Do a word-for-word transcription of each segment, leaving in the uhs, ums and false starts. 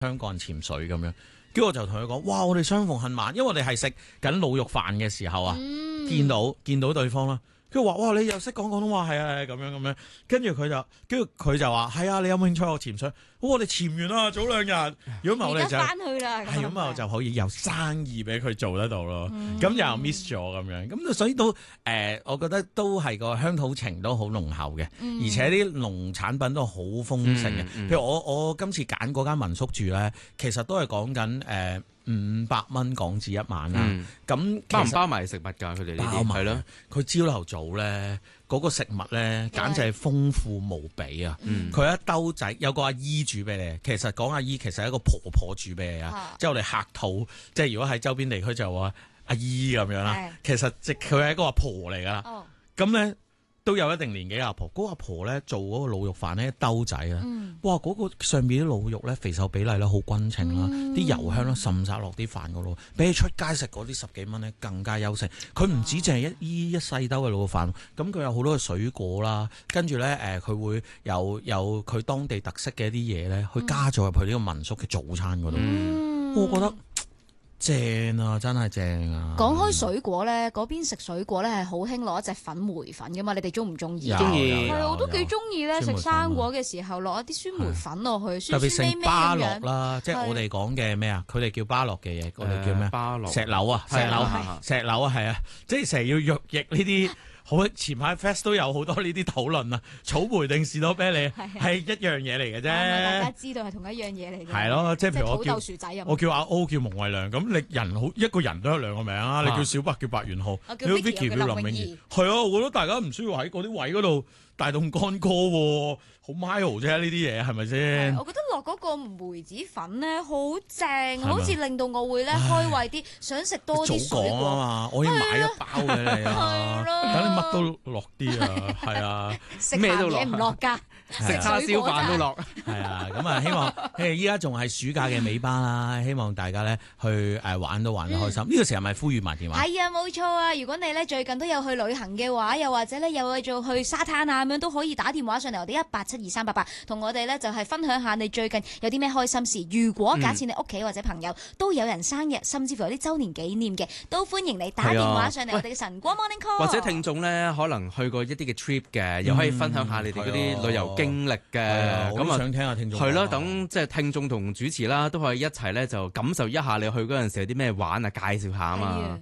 香港人潛水咁樣，跟住我就同佢講：哇！我哋相逢恨晚，因為我哋係食緊滷肉飯嘅時候啊， 嗯、 見到見到對方啦。跟住話：哇！你又識講廣東話，係啊係咁樣咁樣。跟住佢就，跟住佢就話：係啊，你有冇興趣學潛水？好，我哋潛完啦，早兩日。如果唔係我哋就翻去啦。 係咁啊，我就可以有生意俾佢做得到咯。咁、 嗯、 又 miss 咗咁樣，咁所以都誒、呃，我覺得都係個鄉土情都好濃厚嘅， 嗯、 而且啲農產品都好豐盛嘅。嗯嗯、譬如我我今次揀嗰間民宿住咧，其實都係講緊誒。呃五百蚊港紙一晚啦，咁、嗯、 包唔包埋食物㗎？佢哋呢啲係咯， 佢朝頭早咧嗰、嗰個食物咧，簡直係豐富無比啊！佢、嗯、一兜仔有個阿姨煮俾你，其實講阿姨其實係一個婆婆煮俾你啊，即係我哋客套，即係如果喺周邊地區就話阿姨咁樣啦，的其實即佢係一個阿婆嚟㗎啦，咁咧、哦。都有一定年紀阿婆，嗰、那個阿婆咧做嗰個滷肉飯咧一兜仔啊！嗯、哇，嗰、那個上面啲滷肉咧肥瘦比例咧好均稱啦，啲、嗯、油香咧滲晒落啲飯嗰度，比起出街食嗰啲十幾蚊咧更加優勝。佢唔止淨係一依一細兜嘅滷肉飯，咁佢有好多嘅水果啦，跟住咧誒佢會有有佢當地特色嘅一啲嘢咧，去加咗入去呢個民宿嘅早餐嗰度，嗯、我覺得。正啊，真係正啊！ 講開水果咧，嗰邊食水果咧係好興攞一隻粉梅粉噶嘛，你哋中唔中意？ 中意係啊，我都幾中意咧。食生果嘅時候落一啲酸梅粉落去，酸酸味味咁樣。特別食巴樂啦，即係我哋講嘅咩啊？佢哋叫巴樂嘅嘢，我哋叫咩？ 巴樂石榴啊，石榴，石榴啊，係啊，即係成日要肉液呢啲。好，前排 Fest 都有好多呢啲討論啊，草莓定士多啤梨係一樣嘢嚟嘅啫。 大家知道係同一樣嘢嚟嘅。係咯，即係譬如我叫薯仔我叫阿 O 叫蒙惠良，咁你人好一個人都有兩個名啊，你叫小白叫白元浩，你叫 Vicky 叫林永儀，係啊，我覺得大家唔需要喺嗰啲位嗰度大動干戈喎，好 mild 啫呢啲嘢係咪先？ 我覺得落嗰個梅子粉咧好正，好似令到我會咧開胃啲，想食多啲水果啊嘛，我已經買一包俾你啊，等你乜都落啲啊，係啊， 食咩都落唔落㗎？ 食叉燒飯都落， 係啊，咁啊希望誒依家仲係暑假嘅尾巴啦，希望大家咧去誒玩都玩得開心。呢個時候咪呼籲埋電話。 係啊，冇錯啊！如果你咧最近都有去旅行嘅話，又或者咧有去做去沙灘啊咁樣，都可以打電話上嚟我哋一八七二三八八，同我哋咧就係分享下你最近有啲咩開心事。如果假設你屋企或者朋友都有人生日，甚至乎有啲周年紀念嘅，都歡迎你打電話上嚟我哋嘅晨光 Morning Call。 或者聽眾咧可能去過一啲嘅 trip 嘅，又可以分享下你哋嗰啲旅遊經歷嘅。 咁啊，想聽下聽眾。 係咯，等即係聽眾同主持啦，都可以一齊咧就感受一下你去嗰陣時有啲咩玩啊，介紹下啊嘛。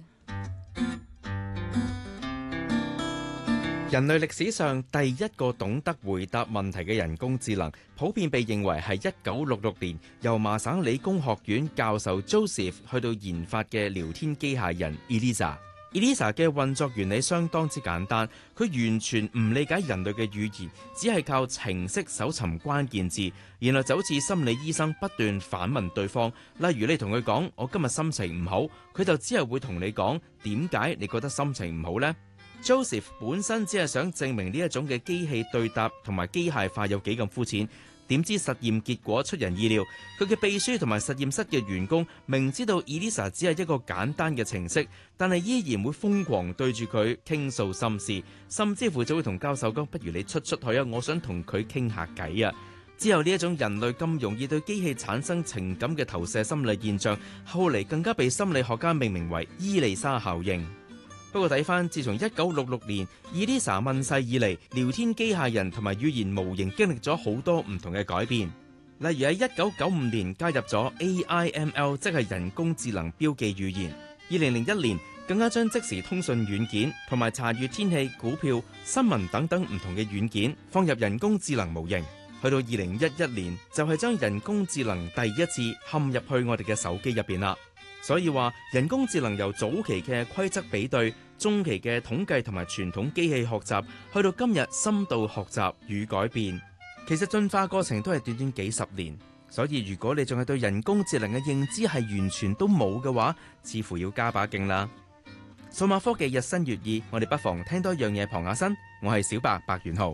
人類歷史上第一個懂得回答問題嘅人工智能，普遍被認為係一九六六年由麻省理工學院教授 Joseph 去到研發嘅聊天機械人 Elisa。Elisa 嘅運作原理相當之簡單，佢完全唔理解人類嘅語言，只係靠程式搜尋關鍵字，然後就好似心理醫生不斷反問對方。例如你同佢講我今日心情唔好，佢就只係會同你講點解你覺得心情唔好呢？Joseph 本身只係想證明呢一種嘅機器對答同埋機械化有幾咁膚淺，點知實驗結果出人意料，佢嘅秘書同埋實驗室嘅員工明知道 Elisa 只係一個簡單嘅程式，但係依然會瘋狂對住佢傾訴心事，甚至乎就會同教授講，不如你出出去啊，我想同佢傾下偈啊。之後呢一種人類咁容易對機器產生情感嘅投射心理現象，後嚟更加被心理學家命名為伊麗莎效應。不過睇翻，自從一九六六年 Elisa 問世以嚟，聊天機械人同埋語言模型經歷咗好多唔同嘅改變。例如喺一九九五年加入咗 A I M L， 即係人工智能標記語言。二零零一年更加將即時通訊軟件同埋查閱天氣、股票、新聞等等唔同嘅軟件放入人工智能模型。去到二零一一年就係將人工智能第一次嵌入去我哋嘅手機入邊啦。所以話人工智能由早期嘅規則比對、中期嘅統計同埋傳統機器學習，去到今日深度學習與改變，其實進化過程都係短短幾十年。所以如果你仲係對人工智能嘅認知係完全都冇嘅話，似乎要加把勁啦。數碼科技日新月異，我哋不妨聽多樣嘢傍下身。我係小白白元浩。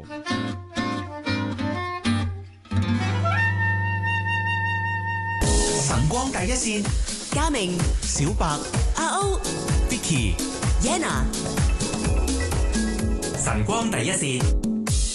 晨光第一線，嘉明、小白、阿歐、Vicky、Yana，晨光第一線。